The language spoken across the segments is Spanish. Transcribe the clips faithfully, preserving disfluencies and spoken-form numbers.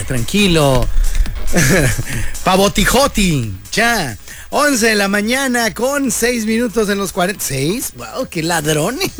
tranquilo. Pavotijoti, ya. once de la mañana con seis minutos en los cuarenta. ¿seis? ¡Wow! ¡Qué ladrones!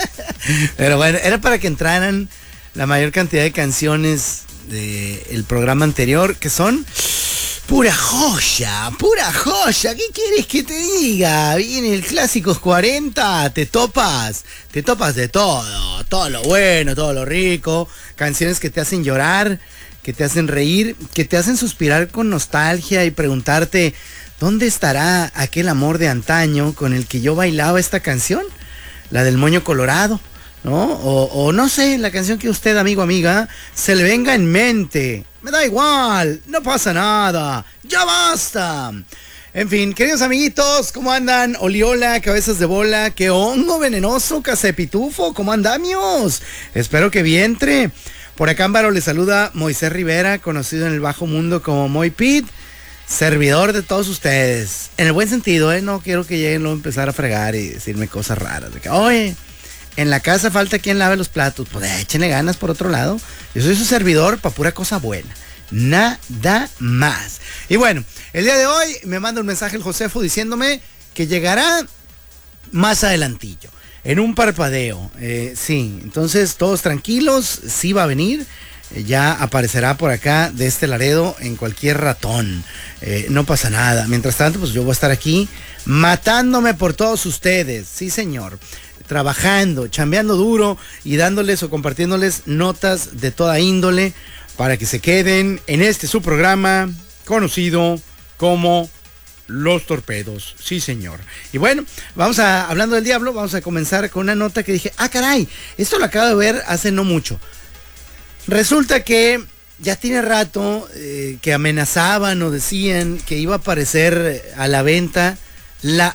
Pero bueno, era para que entraran la mayor cantidad de canciones del programa anterior, que son pura joya, pura joya. ¿Qué quieres que te diga? Viene el Clásicos cuarenta, te topas, te topas de todo, todo lo bueno, todo lo rico, canciones que te hacen llorar, que te hacen reír, que te hacen suspirar con nostalgia y preguntarte, ¿dónde estará aquel amor de antaño con el que yo bailaba esta canción? La del moño colorado, ¿no? O, o no sé, la canción que usted, amigo, amiga, se le venga en mente. Me da igual, no pasa nada, ya basta. En fin, queridos amiguitos, ¿cómo andan? Oliola, cabezas de bola, qué hongo venenoso, cacepitufo, ¿cómo andamios? Espero que vientre. Por acá, Ámbaro, le saluda Moisés Rivera, conocido en el bajo mundo como Moy Pit, servidor de todos ustedes. En el buen sentido, ¿eh? No quiero que lleguen luego a empezar a fregar y decirme cosas raras. De que, oye, en la casa falta quien lave los platos. Pues échenle ganas por otro lado. Yo soy su servidor para pura cosa buena. Nada más. Y bueno, el día de hoy me manda un mensaje el Josefo diciéndome que llegará más adelantillo. En un parpadeo, eh, sí, entonces todos tranquilos, sí va a venir, eh, ya aparecerá por acá de este Laredo en cualquier ratón, eh, no pasa nada. Mientras tanto, pues yo voy a estar aquí matándome por todos ustedes, sí señor, trabajando, chambeando duro y dándoles o compartiéndoles notas de toda índole para que se queden en este su programa conocido como Los Torpedos, sí señor. Y bueno, vamos a, hablando del diablo, vamos a comenzar con una nota que dije, ah caray, esto lo acabo de ver hace no mucho. Resulta que ya tiene rato eh, que amenazaban o decían que iba a aparecer a la venta la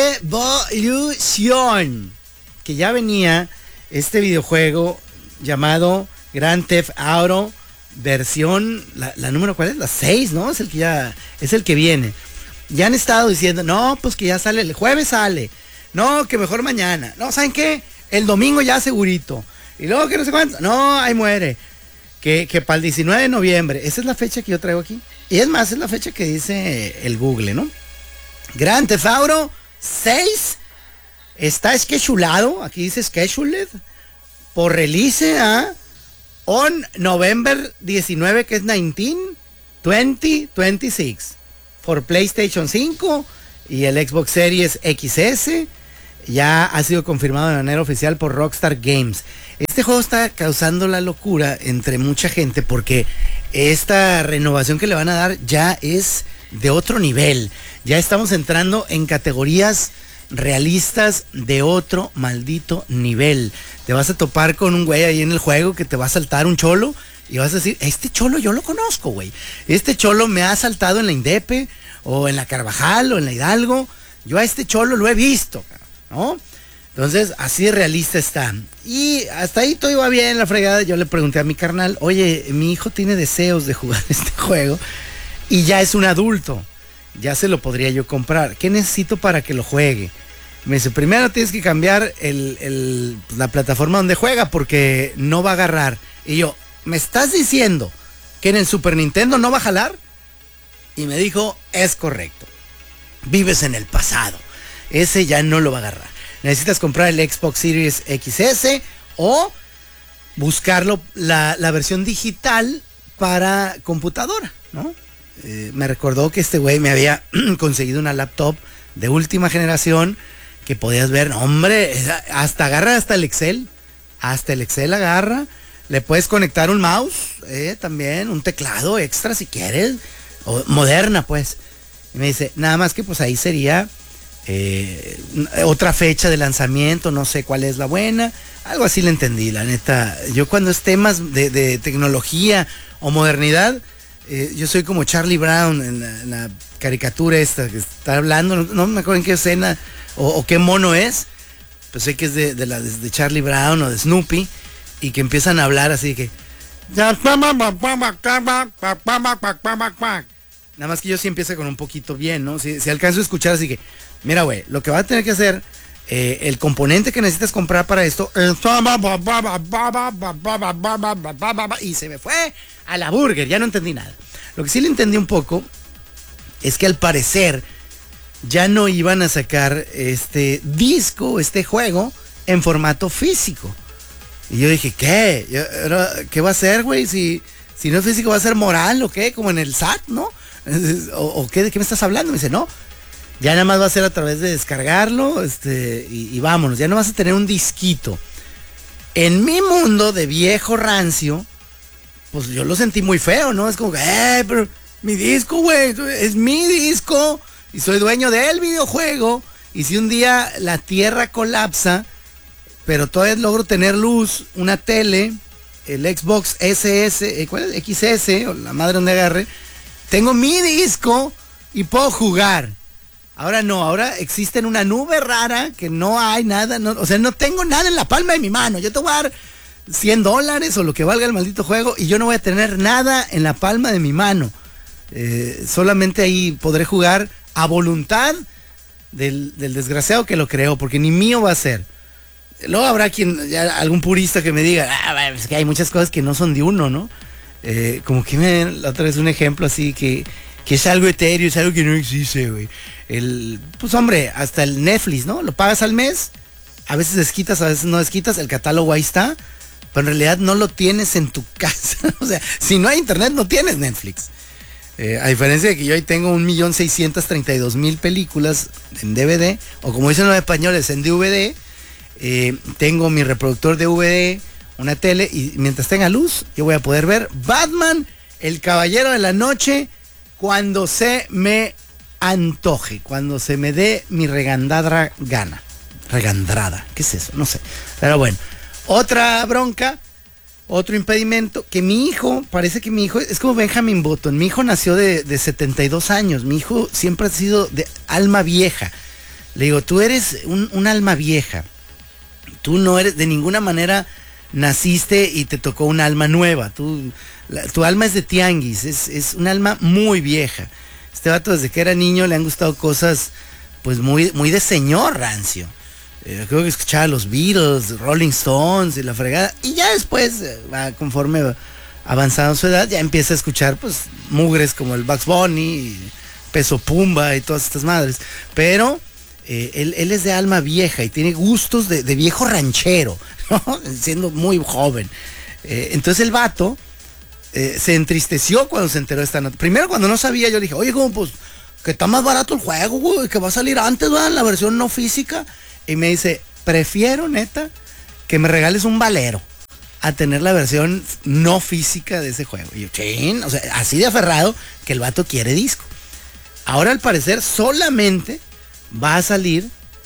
Revolución, que ya venía este videojuego llamado Grand Theft Auto, versión, la, la número cuál es, la seis, ¿no? Es el que ya, es el que viene. Ya han estado diciendo, no, pues que ya sale, el jueves sale, no, que mejor mañana, no, ¿saben qué? El domingo ya segurito, y luego que no sé cuánto, no, ahí muere, que, que para el diecinueve de noviembre, esa es la fecha que yo traigo aquí, y es más, es la fecha que dice el Google, ¿no? Grand Theft Auto seis está schedulado, aquí dice scheduled, por release a on November diecinueve, que es diecinueve, veinte veintiséis. Por PlayStation cinco y el Xbox Series X S. Ya ha sido confirmado de manera oficial por Rockstar Games. Este juego está causando la locura entre mucha gente porque esta renovación que le van a dar ya es de otro nivel. Ya estamos entrando en categorías realistas de otro maldito nivel. Te vas a topar con un güey ahí en el juego que te va a saltar un cholo y vas a decir, este cholo yo lo conozco, güey. Este cholo me ha saltado en la Indepe, o en la Carvajal, o en la Hidalgo. Yo a este cholo lo he visto, ¿no? Entonces, así de realista está. Y hasta ahí todo iba bien, la fregada. Yo le pregunté a mi carnal, oye, mi hijo tiene deseos de jugar este juego, y ya es un adulto. Ya se lo podría yo comprar. ¿Qué necesito para que lo juegue? Me dice, primero tienes que cambiar el, el, la plataforma donde juega, porque no va a agarrar. Y yo, ¿me estás diciendo que en el Super Nintendo no va a jalar? Y me dijo, es correcto. Vives en el pasado. Ese ya no lo va a agarrar. Necesitas comprar el Xbox Series X S o buscarlo, la, la versión digital para computadora, ¿no? Eh, me recordó que este güey me había conseguido una laptop de última generación que podías ver, hombre, hasta agarra hasta el Excel. Hasta el Excel agarra. Le puedes conectar un mouse, eh, también, un teclado extra si quieres, o, moderna pues. Y me dice, nada más que pues ahí sería eh, otra fecha de lanzamiento, no sé cuál es la buena, algo así le entendí, la neta. Yo cuando es temas de, de tecnología o modernidad, eh, yo soy como Charlie Brown en la, en la caricatura esta que está hablando, no, no me acuerdo en qué escena o, o qué mono es, pues sé que es de, de, la, de Charlie Brown o de Snoopy. Y que empiezan a hablar así que... Nada más que yo sí empiezo con un poquito bien, ¿no? Si, si alcanzo a escuchar así que... Mira, güey, lo que va a tener que hacer Eh, el componente que necesitas comprar para esto y se me fue a la burger, ya no entendí nada. Lo que sí le entendí un poco es que al parecer ya no iban a sacar este disco, este juego en formato físico. Y yo dije, ¿qué? ¿Qué va a ser, güey? Si, si no es físico, ¿va a ser moral o qué? Como en el S A T, ¿no? ¿O, o qué? ¿De qué me estás hablando? Me dice, no. Ya nada más va a ser a través de descargarlo, este, y, y vámonos, ya no vas a tener un disquito. En mi mundo de viejo rancio, pues yo lo sentí muy feo, ¿no? Es como que, eh, pero mi disco, güey, es mi disco, y soy dueño del videojuego, y si un día la tierra colapsa, pero todavía logro tener luz, una tele, el Xbox S S, ¿cuál es? X S, o la madre donde agarre, tengo mi disco y puedo jugar. Ahora no, ahora existe en una nube rara que no hay nada, no, o sea, no tengo nada en la palma de mi mano. Yo te voy a dar cien dólares o lo que valga el maldito juego y yo no voy a tener nada en la palma de mi mano. Eh, solamente ahí podré jugar a voluntad del, del desgraciado que lo creó, porque ni mío va a ser. Luego habrá quien, ya, algún purista que me diga, ah, es que hay muchas cosas que no son de uno, ¿no? Eh, como que me la otra vez un ejemplo así que, que es algo etéreo, es algo que no existe, güey. El, pues hombre, hasta el Netflix, ¿no? Lo pagas al mes, a veces desquitas, a veces no desquitas, el catálogo ahí está, pero en realidad no lo tienes en tu casa. O sea, si no hay internet no tienes Netflix. Eh, a diferencia de que yo ahí tengo un millón seiscientos treinta y dos mil películas en D V D, o como dicen los españoles, en D V D, eh, tengo mi reproductor de D V D, una tele, y mientras tenga luz, yo voy a poder ver Batman, el Caballero de la Noche, cuando se me antoje, cuando se me dé mi regandadra gana. Regandrada, ¿qué es eso? No sé. Pero bueno, otra bronca, otro impedimento, que mi hijo, parece que mi hijo, es como Benjamin Button, mi hijo nació de, de setenta y dos años, mi hijo siempre ha sido de alma vieja. Le digo, tú eres un, un alma vieja, tú no eres, de ninguna manera naciste y te tocó un alma nueva, tú, la, tu alma es de tianguis, es, es un alma muy vieja. Este vato desde que era niño le han gustado cosas pues muy, muy de señor rancio. Eh, creo que escuchaba los Beatles, Rolling Stones y la fregada. Y ya después, eh, va, conforme va avanzando su edad, ya empieza a escuchar pues mugres como el Bugs Bunny, Peso Pumba y todas estas madres. Pero eh, él, él es de alma vieja y tiene gustos de, de viejo ranchero, ¿no? Siendo muy joven. Eh, entonces el vato Eh, se entristeció cuando se enteró de esta nota. Primero, cuando no sabía, yo le dije, oye, como pues, que está más barato el juego, güey, que va a salir antes, ¿verdad? La versión no física. Y me dice, prefiero, neta, que me regales un valero a tener la versión no física de ese juego. Y yo, chin, o sea, así de aferrado que el vato quiere disco. Ahora, al parecer, solamente va a salir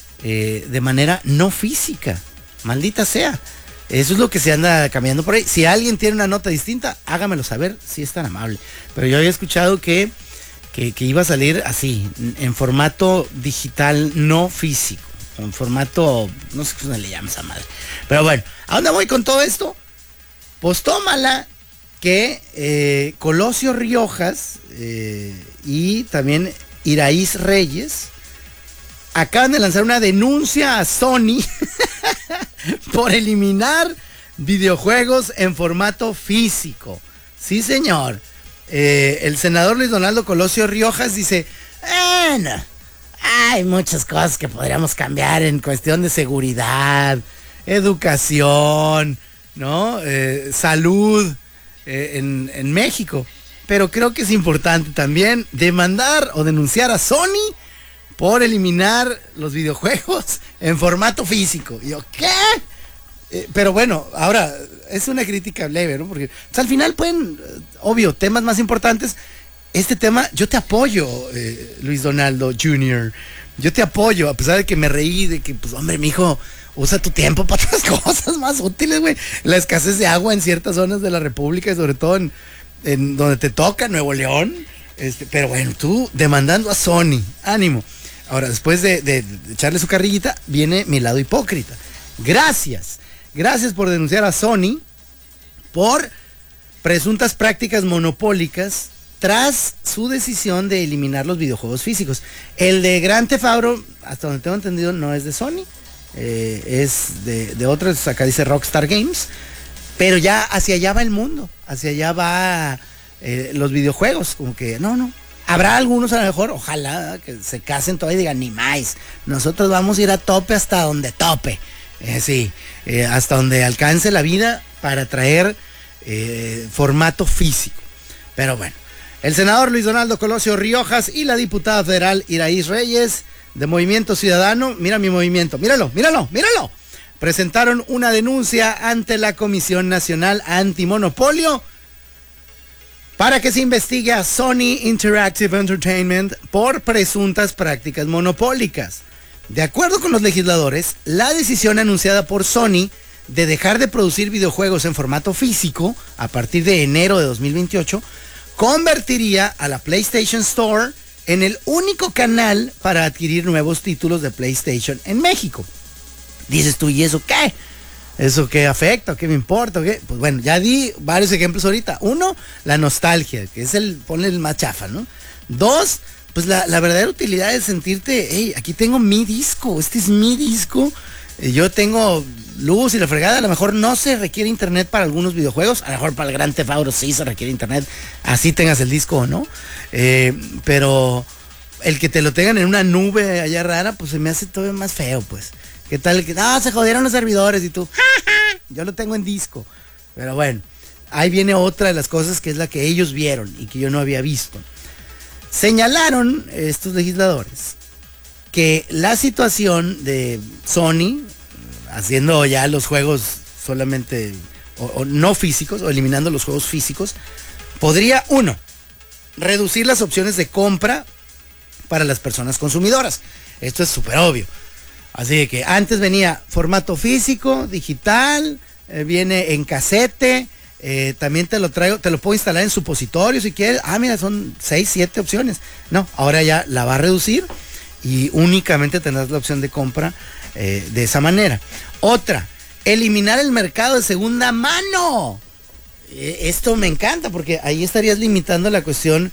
eh, de manera no física. Maldita sea. Eso es lo que se anda cambiando por ahí. Si alguien tiene una nota distinta, hágamelo saber, si es tan amable. Pero yo había escuchado que, que, que iba a salir así, en formato digital no físico. En formato, no sé cómo le llama esa madre. Pero bueno, ¿a dónde voy con todo esto? Pues tómala que eh, Colosio Riojas eh, y también Iraíz Reyes acaban de lanzar una denuncia a Sony por eliminar videojuegos en formato físico. Sí, señor. Eh, el senador Luis Donaldo Colosio Riojas dice, bueno, hay muchas cosas que podríamos cambiar en cuestión de seguridad, educación, ¿no? Eh, salud eh, en, en México. Pero creo que es importante también demandar o denunciar a Sony por eliminar los videojuegos en formato físico. Y yo, ¿qué? Eh, pero bueno, ahora, es una crítica leve, ¿no? Porque o sea, al final pueden, obvio, temas más importantes. Este tema, yo te apoyo, eh, Luis Donaldo junior Yo te apoyo, a pesar de que me reí, de que, pues, hombre, mi hijo, usa tu tiempo para otras cosas más útiles, güey. La escasez de agua en ciertas zonas de la República, y sobre todo en, en donde te toca, Nuevo León. Este, pero bueno, tú demandando a Sony, ánimo. Ahora, después de, de, de echarle su carrillita, viene mi lado hipócrita. Gracias, gracias por denunciar a Sony por presuntas prácticas monopólicas tras su decisión de eliminar los videojuegos físicos. El de Grand Theft Auto, hasta donde tengo entendido, no es de Sony. eh, es de, de otros, acá dice Rockstar Games, pero ya hacia allá va el mundo, hacia allá va eh, los videojuegos, como que no, no. Habrá algunos a lo mejor, ojalá que se casen todavía y digan, ni más, nosotros vamos a ir a tope hasta donde tope, eh, sí, eh, hasta donde alcance la vida para traer eh, formato físico. Pero bueno, el senador Luis Donaldo Colosio Riojas y la diputada federal Iraíz Reyes de Movimiento Ciudadano, mira mi movimiento, míralo, míralo, míralo, presentaron una denuncia ante la Comisión Nacional Antimonopolio para que se investigue a Sony Interactive Entertainment por presuntas prácticas monopólicas. De acuerdo con los legisladores, la decisión anunciada por Sony de dejar de producir videojuegos en formato físico a partir de enero de dos mil veintiocho convertiría a la PlayStation Store en el único canal para adquirir nuevos títulos de PlayStation en México. Dices tú, ¿y eso qué? ¿Eso qué afecta? ¿Qué me importa? ¿Qué? Pues bueno, ya di varios ejemplos ahorita. Uno, la nostalgia, que es el, ponle el más chafa, ¿no? Dos, pues la, la verdadera utilidad de sentirte, hey, aquí tengo mi disco, este es mi disco, eh, yo tengo luz y la fregada, a lo mejor no se requiere internet para algunos videojuegos, a lo mejor para el Grand Theft Auto sí se requiere internet, así tengas el disco o no, eh, pero el que te lo tengan en una nube allá rara, pues se me hace todavía más feo, pues. ¿Qué tal? No, se jodieron los servidores y tú, yo lo tengo en disco. Pero bueno, ahí viene otra de las cosas que es la que ellos vieron y que yo no había visto. Señalaron estos legisladores que la situación de Sony, haciendo ya los juegos solamente, o, o no físicos, o eliminando los juegos físicos, podría, uno, reducir las opciones de compra para las personas consumidoras. Esto es súper obvio. Así de que antes venía formato físico, digital, eh, viene en casete, eh, también te lo traigo, te lo puedo instalar en supositorio si quieres. Ah, mira, son seis, siete opciones. No, ahora ya la va a reducir y únicamente tendrás la opción de compra eh, de esa manera. Otra, eliminar el mercado de segunda mano. Eh, esto me encanta porque ahí estarías limitando la cuestión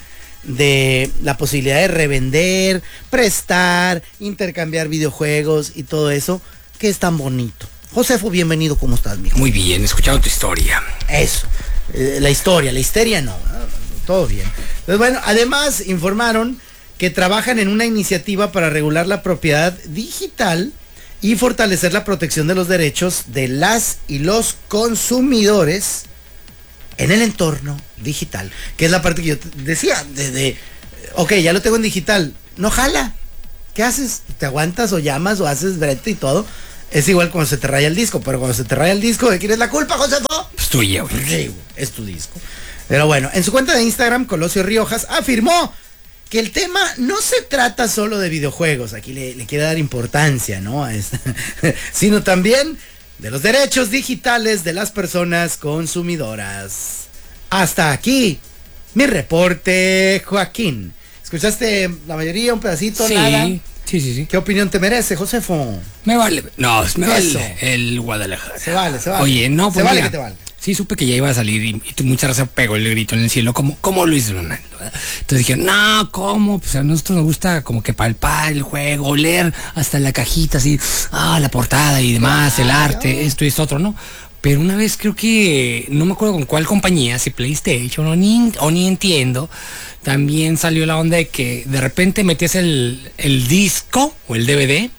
de la posibilidad de revender, prestar, intercambiar videojuegos y todo eso, que es tan bonito. Josefo, bienvenido, ¿cómo estás, mijo? Muy bien, he escuchado tu historia. Eso, eh, la historia, la histeria no, ¿no? Todo bien. Pues bueno, además informaron que trabajan en una iniciativa para regular la propiedad digital y fortalecer la protección de los derechos de las y los consumidores en el entorno digital, que es la parte que yo te decía, de, de, ok, ya lo tengo en digital, no jala, ¿qué haces? ¿Te aguantas o llamas o haces brete y todo? Es igual cuando se te raya el disco, pero cuando se te raya el disco, ¿de quién es la culpa, Josefo? Pues tuya, güey. Sí, es tu disco. Pero bueno, en su cuenta de Instagram, Colosio Riojas afirmó que el tema no se trata solo de videojuegos, aquí le, le quiere dar importancia, ¿no? Es, sino también de los derechos digitales de las personas consumidoras. Hasta aquí mi reporte, Joaquín. ¿Escuchaste la mayoría, un pedacito, sí, nada? Sí, sí, sí. ¿Qué opinión te merece, Josefo? Me vale, no, me Eso. vale el Guadalajara. Se vale, se vale. Oye, no, pues se vale mira, que te valga. Sí, supe que ya iba a salir y, y mucha raza pegó el grito en el cielo, como, como Luis Donaldo. Entonces dije, no, ¿cómo? Pues a nosotros nos gusta como que palpar el juego, oler hasta la cajita, así, ah, la portada y demás, el arte, esto y esto otro, ¿no? Pero una vez creo que, no me acuerdo con cuál compañía, si PlayStation o ni, o ni entiendo, también salió la onda de que de repente metías el, el disco o el D V D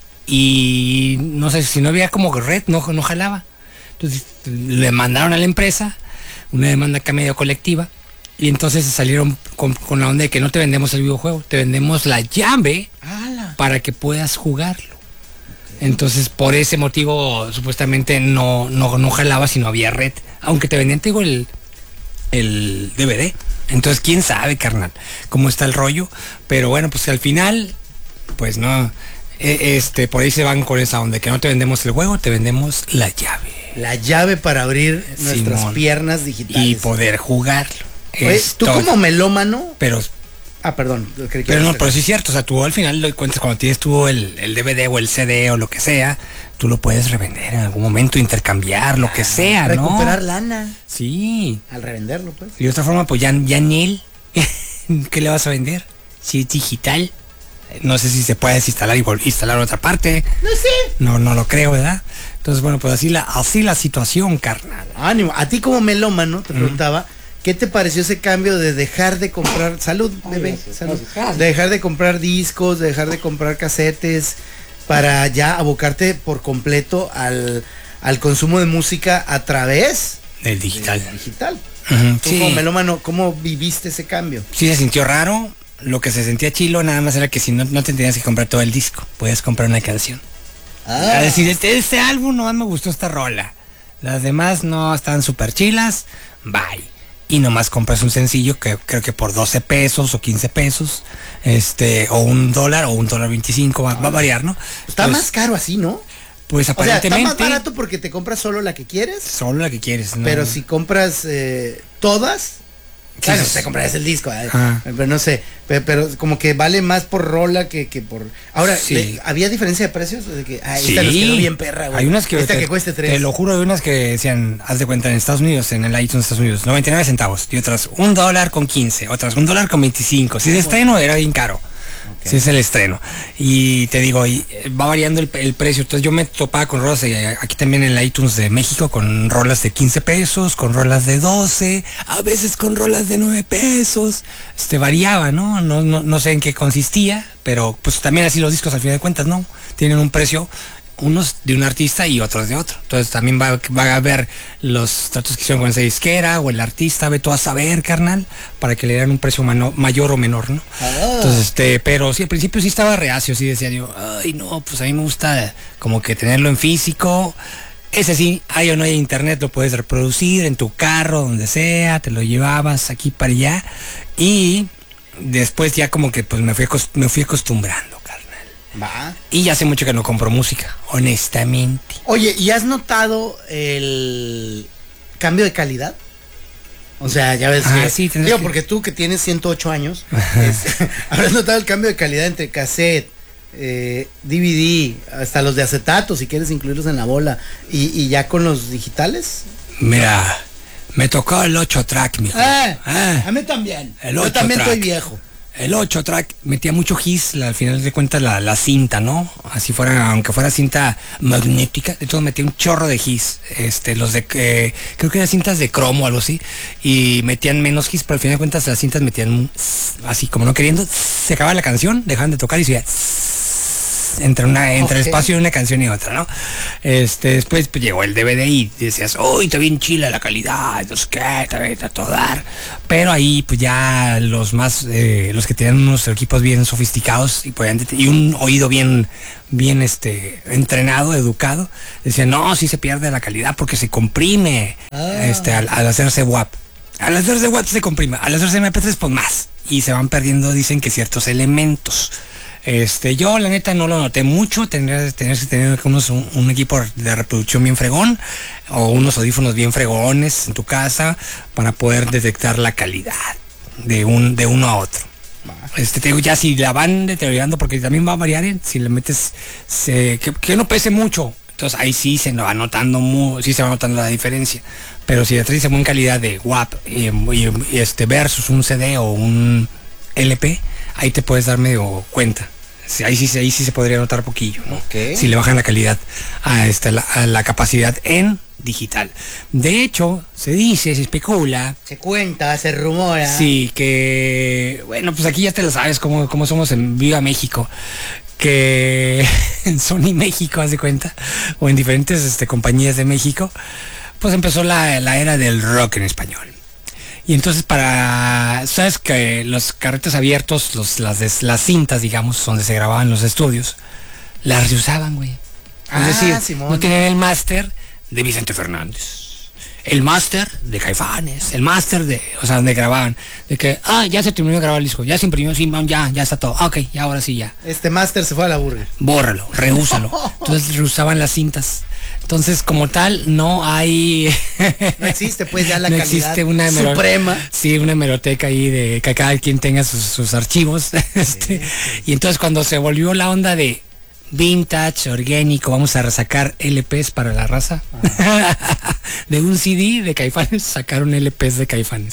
y no sé, si no había como red, no, no jalaba. Entonces le mandaron a la empresa una demanda acá medio colectiva y entonces salieron con, con la onda de que no te vendemos el videojuego, te vendemos la llave ¡Hala! Para que puedas jugarlo. Entonces por ese motivo supuestamente no, no, no jalaba si no había red, aunque te vendían, te digo, el, el D V D. Entonces quién sabe, carnal, cómo está el rollo, pero bueno, pues al final, pues no, este, por ahí se van con esa onda, que no te vendemos el juego, te vendemos la llave. La llave para abrir nuestras Simón. Piernas digitales. Y poder jugarlo. Oye, tú todo. como melómano. Pero, Ah, perdón. creí que pero ibas a no, hacer. pero sí es cierto, o sea, tú al final de cuentas cuando tienes tú el, el D V D o el C D o lo que sea, tú lo puedes revender en algún momento, intercambiar, lo que sea, ¿no? Recuperar lana Sí. al revenderlo, pues. Y de otra forma, pues ya, ya en él, ¿qué le vas a vender? Si es digital. No sé si se puede desinstalar y instalar otra parte. No sé. No, no lo creo, ¿verdad? Entonces, bueno, pues así la, así la situación, carnal. Ánimo. A ti como melómano, te mm. preguntaba, ¿qué te pareció ese cambio de dejar de comprar, salud, bebé, gracias, salud, gracias, gracias. de dejar de comprar discos, de dejar de comprar casetes, para ya abocarte por completo al, al consumo de música a través del digital? Del digital. Uh-huh, Tú sí. como melómano, ¿cómo viviste ese cambio? Sí, se sintió raro. Lo que se sentía chilo nada más era que si no, no te tenías que comprar todo el disco, podías comprar una canción. Ah. Es decir, este, este álbum no me gustó esta rola. Las demás no están súper chilas. Bye. Y nomás compras un sencillo que creo que por doce pesos o quince pesos, este, o un dólar o un dólar veinticinco, va, va a variar, ¿no? Está pues, más caro así, ¿no? Pues aparentemente. O sea, está más barato porque te compras solo la que quieres. Solo la que quieres, ¿no? Pero si compras eh, todas, sí, claro, sí, te sí. compras el disco, eh, pero no sé, pero, pero como que vale más por rola que, que por. Ahora, sí. le, ¿había diferencia de precios? De que, ay, sí. esta nos quedó bien perra, güey. Hay unas que, esta te, que cueste tres. Te lo juro, hay unas que decían, haz de cuenta, en Estados Unidos, en el iTunes de Estados Unidos, noventa y nueve centavos, y otras un dólar con quince, otras un dólar con veinticinco. Si es estreno, era bien caro. Okay. Si es el estreno. Y te digo, y va variando el, el precio. Entonces yo me topaba con rolas, eh, aquí también en el iTunes de México, con rolas de quince pesos, con rolas de doce, a veces con rolas de nueve pesos. Este variaba, ¿no? No, no, no sé en qué consistía, pero pues también así los discos al final de cuentas, ¿no? Tienen un precio, unos de un artista y otros de otro. Entonces también va, va a haber los tratos que hicieron con esa disquera o el artista, ve todo a saber, carnal, para que le dieran un precio mano, mayor o menor, ¿no? Ah. Entonces, este, pero sí, al principio sí estaba reacio, sí decía yo, ay no, pues a mí me gusta como que tenerlo en físico. Ese sí, hay o no hay internet, lo puedes reproducir en tu carro, donde sea, te lo llevabas aquí para allá. Y después ya como que pues me fui, me fui acostumbrando. Va. Y ya hace mucho que no compro música, honestamente. Oye, ¿y has notado el cambio de calidad? O sea, ya ves ah, que... Sí, digo, que... porque tú que tienes ciento ocho años, es, ¿habrás notado el cambio de calidad entre cassette, eh, D V D, hasta los de acetato, si quieres incluirlos en la bola, y, y ya con los digitales? Mira, me tocó el ocho track, mijo. Ah, ah, a mí también. El Yo también track. estoy viejo. El ocho track metía mucho gis, al final de cuentas la, la cinta, ¿no? Así fuera, aunque fuera cinta magnética, de todo metía un chorro de gis. Este, los de, eh, creo que eran cintas de cromo o algo así, y metían menos gis, pero al final de cuentas las cintas metían así, como no queriendo, se acababa la canción, dejaban de tocar y se iba entre una entre okay. el espacio de una canción y otra, ¿no? Este, después pues, llegó el D V D y decías, uy, está bien chila la calidad, entonces qué, está bien, está todo dar. Pero ahí pues ya los más, eh, los que tenían unos equipos bien sofisticados y podían y un oído bien, bien este, entrenado, educado, decían, no, sí se pierde la calidad porque se comprime, ah. este, al, al hacerse W A P. Al hacerse W A P se comprime, al hacerse M P tres pues más. Y se van perdiendo, dicen que ciertos elementos. Este, yo la neta no lo noté mucho, tener, tener que tener unos, un, un equipo de reproducción bien fregón o unos audífonos bien fregones en tu casa para poder detectar la calidad de un de uno a otro. Este, te digo, ya si la van deteriorando, porque también va a variar, ¿eh? Si le metes, se, que, que no pese mucho, entonces ahí sí se va notando, muy, sí se va notando la diferencia. Pero si le traes buena calidad de W A P y, y, y este versus un C D o un L P, ahí te puedes dar medio cuenta. Sí, ahí sí ahí sí se podría notar poquillo, ¿no? Okay. Si le bajan la calidad a esta la, a la capacidad en digital. De hecho, se dice, se especula, se cuenta, se rumora. Sí, que bueno, pues aquí ya te lo sabes cómo, cómo somos en Viva México, que en Sony México, haz de cuenta, o en diferentes este, compañías de México, pues empezó la, la era del rock en español. Y entonces para, sabes que los carretes abiertos, los, las, des, las cintas, digamos, donde se grababan los estudios, las reusaban, güey. Ah, es decir, Simón. No tenían el máster de Vicente Fernández, el máster de Caifanes, el máster de, o sea, donde grababan, de que, ah, ya se terminó de grabar el disco, ya se imprimió, sí, ya, ya está todo, ah, ok, ya ahora sí, ya. Este máster se fue a la burger. Bórralo, reúsalo. Entonces reusaban las cintas. Entonces, como tal, no hay... no existe, pues, ya la no calidad existe una suprema. Sí, una hemeroteca ahí de que cada quien tenga sus, sus archivos. este, sí. Y entonces, cuando se volvió la onda de vintage, orgánico, vamos a resacar L Pes para la raza. de un C D de Caifanes, sacaron L Pes de Caifanes.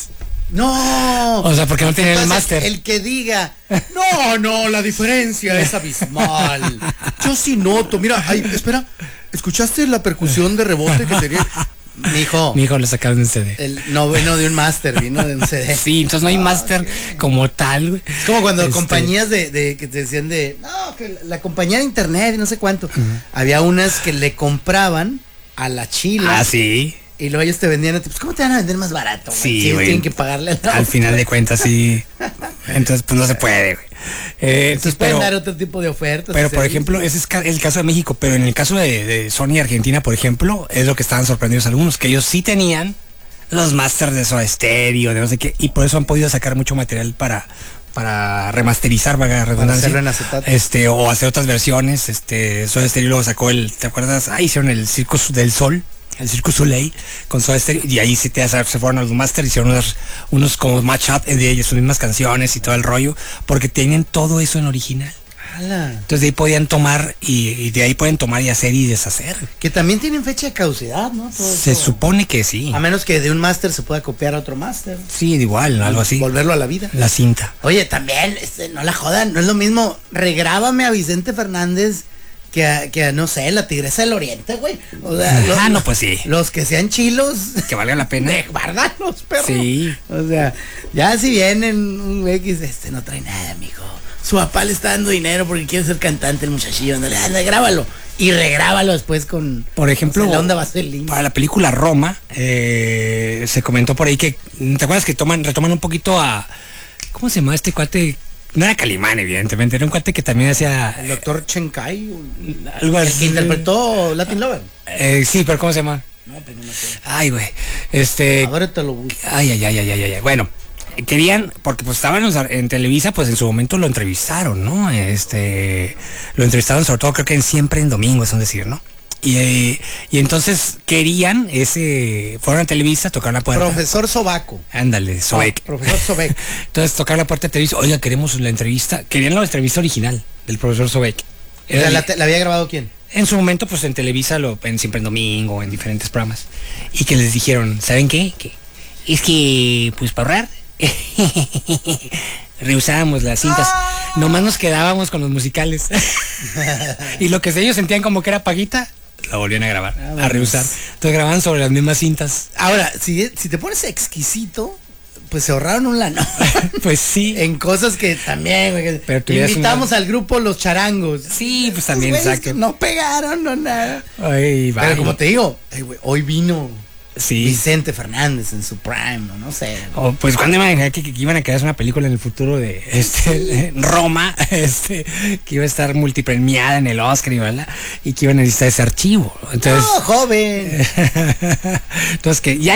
No. O sea, porque no tenían el máster. El que diga, no, no, la diferencia es abismal. Yo sí noto, mira, ay, espera, ¿escuchaste la percusión de rebote que tenía? Mijo. Mijo, lo sacaron de un C D. El, no vino de un máster, vino de un C D. Sí, entonces no hay máster okay. como tal, güey. Es como cuando este... compañías de, de que te decían de, no, que la, la compañía de internet y no sé cuánto. Uh-huh. Había unas que le compraban a la chila. Ah, sí. Y luego ellos te vendían, pues ¿cómo te van a vender más barato? Sí, sí güey. Tienen que pagarle al, al final de cuentas, sí. Entonces, pues no se puede, güey. Eh, entonces, sí pueden pero, dar otro tipo de ofertas. Pero, por ejemplo, ese es el caso de México, pero en el caso de, de Sony Argentina, por ejemplo, es lo que estaban sorprendidos algunos, que ellos sí tenían los masters de Soda Stereo, de no sé qué, y por eso han podido sacar mucho material para para remasterizar, valga la redundancia, hacerlo en acetato. Este, o hacer otras versiones. Este, Soda Stereo luego sacó el, ¿te acuerdas? Ah, hicieron el Circo del Sol, el Circo Soleil con Soda Stereo, y ahí se, te, se fueron a los masters, hicieron unos, unos como match-up de ellos, sus mismas canciones y todo el rollo, porque tienen todo eso en original. ¡Hala! Entonces de ahí podían tomar y, y de ahí pueden tomar y hacer y deshacer. Que también tienen fecha de caducidad, ¿no? Todo se eso. Supone que sí. A menos que de un máster se pueda copiar a otro máster. Sí, igual, algo así. Volverlo a la vida. La cinta. Oye, también, este, no la jodan, no es lo mismo. Regrábame a Vicente Fernández que a, que a, no sé, la Tigresa del Oriente, güey. O sea, los, ah, no, pues sí. Los que sean chilos. Que valga la pena. Guárdalos, perro. Sí. O sea, ya si vienen un güey que dice, este no trae nada, mijo. Su papá le está dando dinero porque quiere ser cantante el muchachillo. Ándale, ándale, grábalo. Y regrábalo después con... Por ejemplo, la onda vaselina. Para la película Roma, eh, se comentó por ahí que... ¿Te acuerdas que toman, retoman un poquito a... ¿Cómo se llama este cuate? No era Calimán, evidentemente. Era un cuate que también hacía... El doctor Chenkai. Algo así. El que interpretó Latin Lover. Eh, sí, pero ¿cómo se llama? No, pero no sé. Ay, güey. Este... Ahora te lo busco. Ay, ay, ay, ay, ay, ay. Bueno... Querían, porque pues estaban en Televisa, pues en su momento lo entrevistaron, ¿no? Este, lo entrevistaron sobre todo creo que en Siempre en Domingo, es decir, ¿no? Y, eh, y entonces querían ese, fueron a Televisa, tocaron la puerta. Profesor Sobaco. Ándale, Sobek. Oh, profesor Sobek. Entonces tocaron la puerta de Televisa, oiga, queremos la entrevista, querían la entrevista original del profesor Sobek. ¿La, la, ¿La había grabado quién? En su momento, pues en Televisa, lo, en Siempre en Domingo, en diferentes programas. Y que les dijeron, ¿saben qué? Que es que, pues para ahorrar, rehusábamos las cintas, nomás nos quedábamos con los musicales. Y lo que ellos sentían como que era paguita, la volvían a grabar, ah, a rehusar. Entonces grababan sobre las mismas cintas. Ahora, si, si te pones exquisito, pues se ahorraron un lano. Pues sí. En cosas que también, güey. Pero invitamos una... al grupo Los Charangos. Sí, pues también, exacto. No pegaron, no nada. Ay, pero como te digo, ay, güey, hoy vino... Sí. Vicente Fernández en su prime, no, no sé. Oh, pues cuando imaginé que, que iban a crear una película en el futuro de este de Roma, este, que iba a estar multipremiada en el Oscar y ¿verdad? Y que iban a necesitar ese archivo. Entonces, no, joven. Entonces que ya